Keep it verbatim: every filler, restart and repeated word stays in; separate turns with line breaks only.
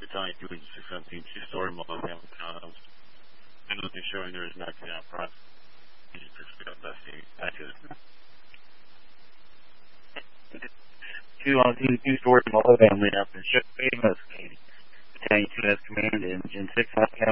Battalion two six seventeen, two-story multi-family townhouse. And what they're showing there is knocking out process. You just pick up that thing. Access.
Two on two, two-story multi-family up in Ship Bay, Battalion two has command in, in six Hot County.